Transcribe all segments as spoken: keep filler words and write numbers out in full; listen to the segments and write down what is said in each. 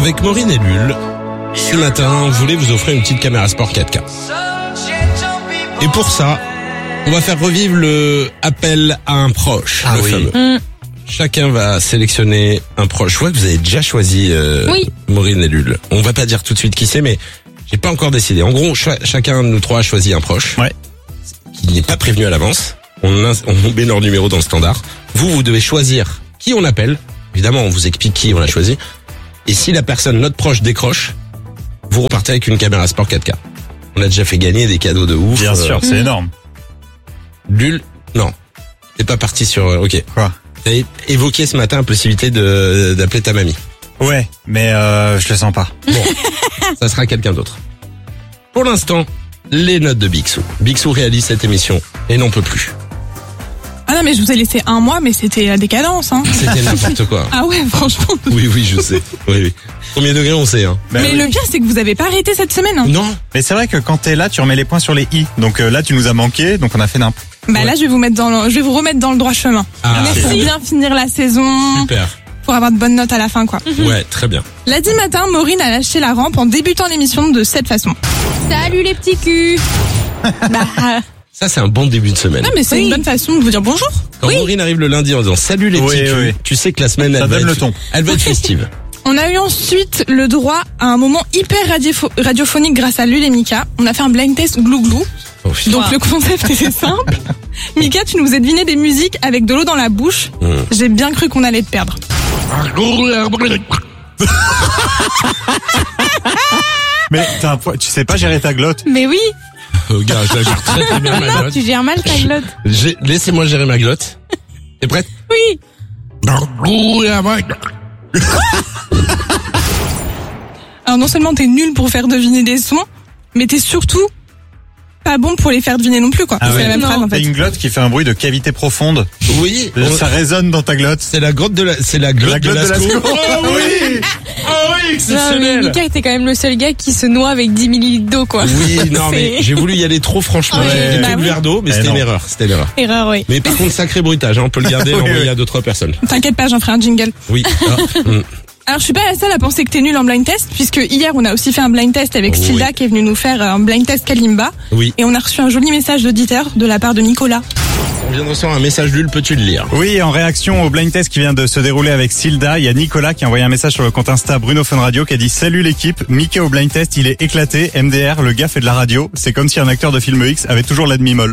Avec Maureen et Lul, ce matin, on voulait vous offrir une petite caméra sport quatre K. Et pour ça, on va faire revivre le appel à un proche, ah le oui. fameux. Mm. Chacun va sélectionner un proche. Je vois que vous avez déjà choisi euh, oui. Maureen et Lul. On va pas dire tout de suite qui c'est, mais j'ai pas encore décidé. En gros, ch- chacun de nous trois a choisi un proche. Ouais. Qui n'est pas prévenu à l'avance. On, in- on met leur numéro dans le standard. Vous, vous devez choisir qui on appelle. Évidemment, on vous explique qui on a choisi. Et si la personne, notre proche, décroche, vous repartez avec une caméra sport quatre K. On a déjà fait gagner des cadeaux de ouf. Bien euh, sûr, c'est mmh. énorme. Lul, non. T'es pas parti sur... Euh, ok. Quoi? T'as évoqué ce matin la possibilité de d'appeler ta mamie. Ouais, mais euh, je le sens pas. Bon, ça sera quelqu'un d'autre. Pour l'instant, les notes de Bixou. Bixou réalise cette émission et n'en peut plus. Ah non, mais je vous ai laissé un mois, mais c'était la décadence, hein. C'était n'importe quoi. Ah ouais, franchement. Oui, oui, je sais. Oui, oui. Premier degré, on sait, hein. Mais, mais oui. Le pire, c'est que vous avez pas arrêté cette semaine. Hein. Non. Mais c'est vrai que quand t'es là, tu remets les points sur les i. Donc euh, là, tu nous as manqué, donc on a fait n'importe. Bah ouais. Là, je vais vous mettre dans le, je vais vous remettre dans le droit chemin. Ah, Merci. Pour bien finir la saison. Super. Pour avoir de bonnes notes à la fin, quoi. Ouais, très bien. Lundi matin, Maureen a lâché la rampe en débutant l'émission de cette façon. Salut les petits culs. Bah. Ça, c'est un bon début de semaine. Non, mais c'est oui. une bonne façon de vous dire bonjour. Quand oui. Maureen arrive le lundi en disant salut les petits oui, culs, oui. tu sais que la semaine, ça elle va, donne être, le ton. elle va être festive. On a eu ensuite le droit à un moment hyper radiopho- radiophonique grâce à Lul et Mika. On a fait un blind test glou-glou. Oh, donc wow. Le concept était simple. Mika, tu nous as deviné des musiques avec de l'eau dans la bouche. Mmh. J'ai bien cru qu'on allait te perdre. Mais t'as un point, tu sais pas gérer ta glotte. Mais oui. Oh gars, je gère très très bien ma glotte. Tu gères mal ta glotte. J'ai, laissez-moi gérer ma glotte. T'es prête? Oui. Alors non seulement t'es nul pour faire deviner des sons, mais t'es surtout pas bon pour les faire deviner non plus, quoi. Ah c'est ouais. la même non. phrase, en fait. T'as une glotte qui fait un bruit de cavité profonde. Oui. Ça on... résonne dans ta glotte. C'est la grotte de la, c'est la glotte, la glotte de, de Lascaux. Oh oui! Oh oui, exceptionnel. Non, mais Mika, t'es quand même le seul gars qui se noie avec dix millilitres d'eau, quoi. Oui, non, mais j'ai voulu y aller trop franchement. Ouais, j'ai bah tout le oui. verre d'eau, mais eh c'était non. une erreur. C'était l'erreur. Erreur, oui. Mais par contre, sacré bruitage, hein, on peut le garder et l'envoyer oui. à d'autres personnes. T'inquiète pas, j'en ferai un jingle. Oui. Ah, mm. Alors, je suis pas la seule à penser que t'es nul en blind test, puisque hier, on a aussi fait un blind test avec oh, Silda, oui. qui est venu nous faire un blind test Kalimba. Oui. Et on a reçu un joli message d'auditeur de la part de Nicolas. On vient de recevoir un message Lul, peux-tu le lire? Oui, en réaction au blind test qui vient de se dérouler avec Silda, il y a Nicolas qui a envoyé un message sur le compte Insta Bruno Fun Radio qui a dit « Salut l'équipe, Mickey au blind test, il est éclaté, M D R, le gars fait de la radio, c'est comme si un acteur de film X avait toujours la demi-molle. »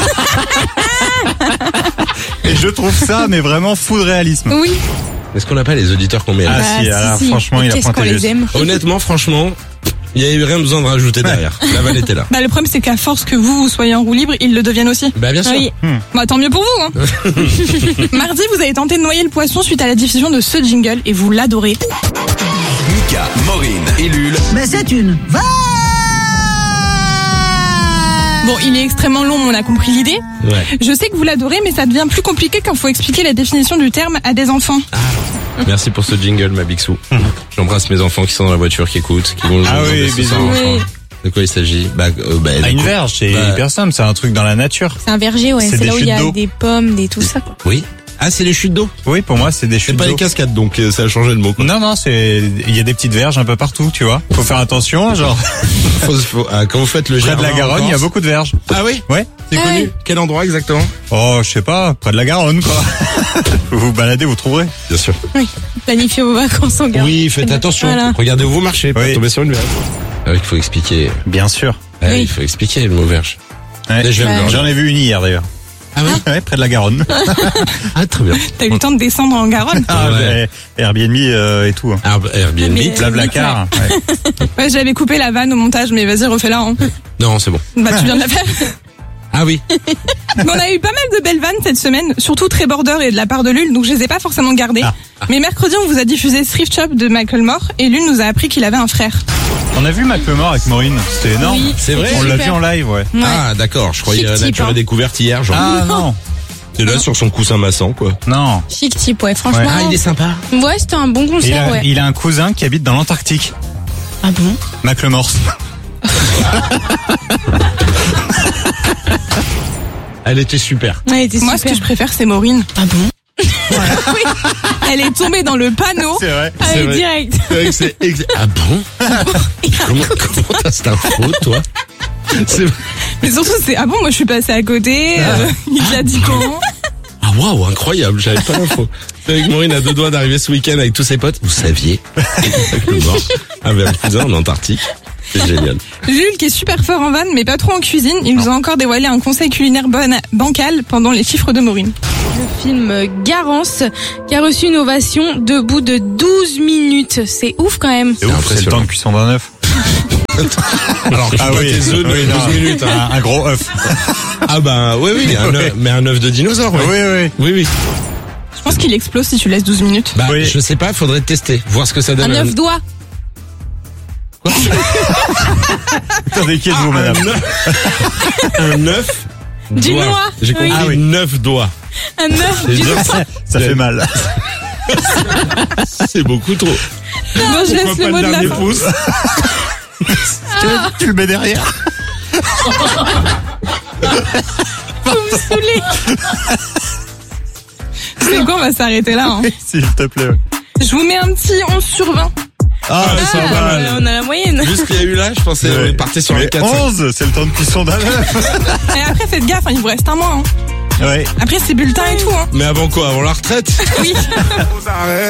Et je trouve ça, mais vraiment fou de réalisme. Oui. Est-ce qu'on n'a pas les auditeurs qu'on mérite? Ah, ah si, si, alors si. franchement, Et il a pointé qu'on juste. les aime. Honnêtement, franchement, il n'y avait rien besoin de rajouter derrière. La vanne était là. Bah, le problème, c'est qu'à force que vous, vous soyez en roue libre, ils le deviennent aussi. Bah, bien sûr. Oui. Hmm. Bah, tant mieux pour vous, hein. Mardi, vous avez tenté de noyer le poisson suite à la diffusion de ce jingle et vous l'adorez. Mika, Maureen et Lul. Mais c'est une vache. Bon, il est extrêmement long, mais on a compris l'idée. Ouais. Je sais que vous l'adorez, mais ça devient plus compliqué quand il faut expliquer la définition du terme à des enfants. Ah. Merci pour ce jingle, ma Bixou. J'embrasse mes enfants qui sont dans la voiture, qui écoutent, qui vont Ah oui, bisous. Oui. De quoi il s'agit? Bah, euh, bah, Ah, une verge, c'est bah, hyper simple, c'est un truc dans la nature. C'est un verger, ouais. C'est C'est des là où il y a chutes d'eau. des pommes, des tout ça, quoi. Oui. Ah, c'est les chutes d'eau? Oui, pour moi, c'est des C'est chutes pas d'eau. les cascades, donc euh, ça a changé de mot, quoi. Non, non, c'est, il y a des petites verges un peu partout, tu vois. Faut faire attention, genre. Faut, faut, ah, quand vous faites le Près de la Germain en Garonne, il y a Corse- beaucoup de verges. Ah oui? Ouais. C'est Ah connu. ouais. Quel endroit exactement? Oh, je sais pas, près de la Garonne, quoi. Vous vous baladez, vous trouverez. Bien sûr. Oui. Planifiez vos vacances en garde. Oui, faites attention. Voilà. Regardez où vous marchez, pas Oui. tomber sur une verge. Ah oui, il faut expliquer. Bien sûr. Ah, Oui. Il faut expliquer le mot verge. Ouais. Là, je viens de le J'en ai vu une hier, d'ailleurs. Ah oui? Ouais, près de la Garonne. Ah, très bien. T'as eu le temps de descendre en Garonne. Ah, Ouais. ouais. Airbnb euh, et tout. hein. Ah, Airbnb. Mais- Blablacar. Ouais. Ouais, j'avais coupé la vanne au montage, mais vas-y, refais-la, hein. Non, c'est bon. Bah, tu viens de la faire. Ah oui. Mais on a eu pas mal de belles vannes cette semaine, surtout très border et de la part de Lul, donc je les ai pas forcément gardées. Ah. Mais mercredi, on vous a diffusé Thrift Shop de Michael Moore, et Lul nous a appris qu'il avait un frère. On a vu Macklemore avec Maureen. C'était énorme. Oui, C'est vrai? On l'a super. vu en live, ouais. Ouais. Ah, d'accord. Je croyais Chic à type, Nature hein. et Découverte hier, genre. Ah, non. C'est là sur son coussin massant, quoi. Non. Chic type, ouais. Franchement. Ouais. Ah, il est sympa. Ouais, c'était un bon Il concert, a, ouais. il a un cousin qui habite dans l'Antarctique. Ah bon? Macklemore. Elle était super. Ouais, elle était Moi, ce super. que je préfère, c'est Maureen. Ah bon? Oui. Elle est tombée dans le panneau. C'est vrai. C'est Allez, vrai. direct. C'est vrai que c'est ex- Ah bon? Comment, comment t'as cette info, toi? C'est... Mais surtout, c'est, ah bon, moi je suis passée à côté, euh, il te l'a dit comment? Ah waouh, incroyable, j'avais pas l'info. C'est vrai que Maureen a deux doigts d'arriver ce week-end avec tous ses potes. Vous saviez? Avec le mort. Avec un cousin en Antarctique. C'est génial. Jules, qui est super fort en vanne, mais pas trop en cuisine, il nous a encore dévoilé un conseil culinaire bon- bancal pendant les chiffres de Maureen. Le film Garance, qui a reçu une ovation debout de douze minutes. C'est ouf quand même. C'est ouf, c'est le impressionnant. temps de cuisson d'un œuf. Alors que Ah toi, oui, tes œufs, oui, douze non. minutes. Hein. Un, un gros œuf. Ah bah oui, oui, un œuf, mais un œuf de dinosaure, ouais. Oui, oui. Oui, oui. Je pense qu'il explose si tu laisses douze minutes. Bah, Oui. je sais pas, faudrait tester, voir ce que ça donne. Un œuf doigt. Attendez, qui êtes-vous, madame? Un œuf. Un œuf. Du doigt. noix. J'ai compris, Ah oui. neuf doigts. Un œuf C'est du dur. doigt. Ça fait mal. C'est beaucoup trop. Moi, je laisse le mot de la fin. pouce? Tu, tu le mets derrière. Vous me saoulez. C'est quoi, on va s'arrêter là. Hein. S'il te plaît. ouais. Je vous mets un petit onze sur vingt. Ah, ouais, c'est Ah, pas mal. on a la moyenne. Vu ce qu'il y a eu là, je pensais Ouais. on partait sur Mais les quatre. onze, c'est le temps de cuisson d'un œuf. Et après, faites gaffe, hein, il vous reste un mois. Hein. Ouais. Après, c'est bulletin et tout. Hein. Mais avant quoi? Avant la retraite? Oui.